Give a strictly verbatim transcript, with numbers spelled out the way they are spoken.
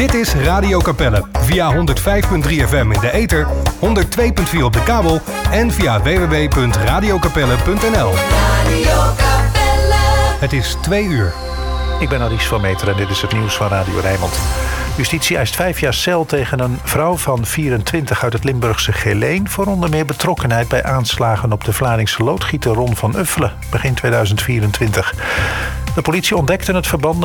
Dit is Radio Capelle via honderd vijf komma drie F M in de ether, honderd twee komma vier op de kabel en via w w w punt radio capelle punt n l. Radio Capelle. Het is twee uur. Ik ben Alice van Meter en dit is het nieuws van Radio Rijnmond. Justitie eist vijf jaar cel tegen een vrouw van vierentwintig uit het Limburgse Geleen voor onder meer betrokkenheid bij aanslagen op de Vlaardingse loodgieter Ron van Uffelen begin tweeduizend vierentwintig. De politie ontdekte het verband